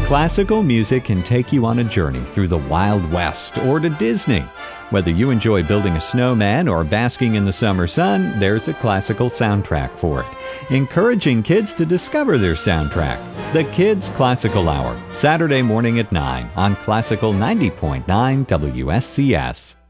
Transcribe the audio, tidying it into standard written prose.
Classical music can take you on a journey through the Wild West or to Disney. Whether you enjoy building a snowman or basking in the summer sun, there's a classical soundtrack for it. Encouraging kids to discover their soundtrack. The Kids Classical Hour, Saturday morning at 9 on Classical 90.9 WSCS.